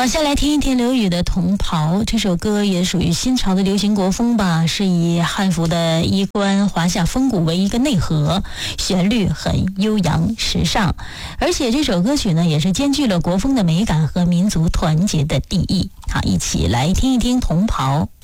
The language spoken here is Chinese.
好，下来听一听刘宇的《同袍》这首歌，也属于新潮的流行国风吧，是以汉服的衣冠、华夏风骨为一个内核，旋律很悠扬时尚，而且这首歌曲呢，也是兼具了国风的美感和民族团结的意义。好，一起来听一听《同袍》。